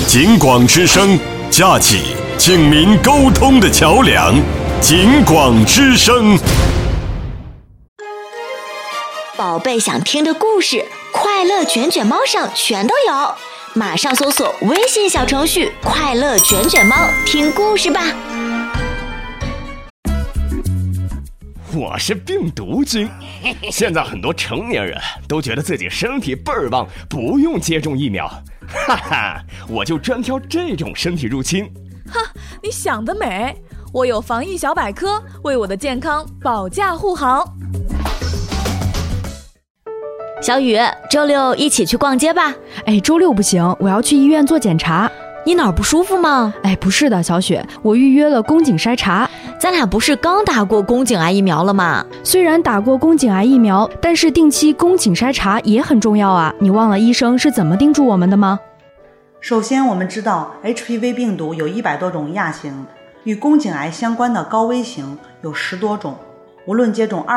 警广之声，架起警民沟通的桥梁。警广之声， 宝贝想听的故事，快乐卷卷猫上全都有，马上搜索微信小程序“快乐卷卷猫”，听故事吧。 我是病毒君，现在很多成年人都觉得自己身体倍儿棒，不用接种疫苗，哈哈，我就专挑这种身体入侵。 哈，你想得美！我有防疫小百科，为我的健康保驾护航。 小雨，周六一起去逛街吧。 周六不行，我要去医院做检查。 你哪儿不舒服吗？ 不是的，小雪，我预约了宫颈筛查。 咱俩不是刚打过宫颈癌疫苗了吗？ 虽然打过宫颈癌疫苗，但是定期宫颈筛查也很重要啊。你忘了医生是怎么叮嘱我们的吗？ 首先，我们知道 HPV 病毒有100多种亚型，与宫颈癌相关的高危型有10多种。无论接种